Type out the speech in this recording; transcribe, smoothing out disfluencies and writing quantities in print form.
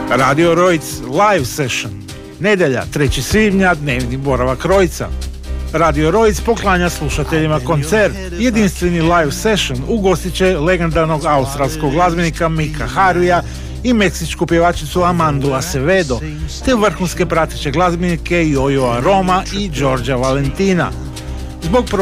Radio Rojc Live Session. Nedjelja, 3. svibnja, dnevni boravak Rojca. Radio Rojc poklanja slušateljima koncert, jedinstveni live session. Ugostit će legendarnog australskog glazbenika Mika Haruja i meksičku pjevačicu Amandu Acevedo, te vrhunske prateće glazbenike Jojo Aroma i Georgia Valentina. Zbog